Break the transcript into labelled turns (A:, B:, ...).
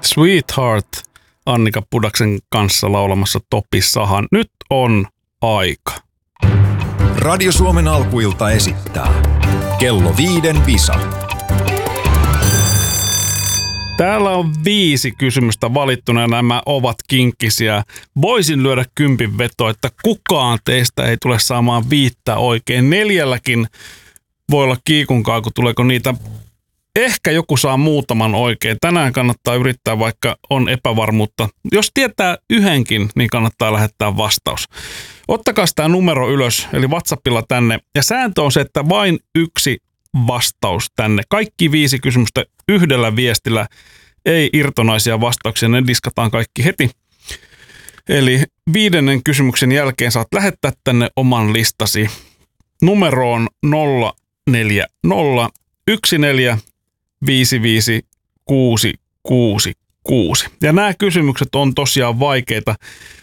A: Sweetheart Annika Pudaksen kanssa laulamassa Topissahan. Nyt on aika.
B: Radio Suomen alkuilta esittää Kello 5 visa.
A: Täällä on 5 kysymystä valittuna ja nämä ovat kinkkisiä. Voisin lyödä kympin veto, että kukaan teistä ei tule saamaan 5 oikein. 4 voi olla kiikunkaaku, tuleeko niitä. Ehkä joku saa muutaman oikein. Tänään kannattaa yrittää, vaikka on epävarmuutta. Jos tietää yhdenkin, niin kannattaa lähettää vastaus. Ottakaa tämä numero ylös, eli WhatsAppilla tänne. Ja sääntö on se, että vain 1 vastaus tänne. Kaikki 5 kysymystä yhdellä viestillä. Ei irtonaisia vastauksia, ne diskataan kaikki heti. Eli 5. kysymyksen jälkeen saat lähettää tänne oman listasi numeroon 040 14 55666. Ja nämä kysymykset on tosiaan vaikeita.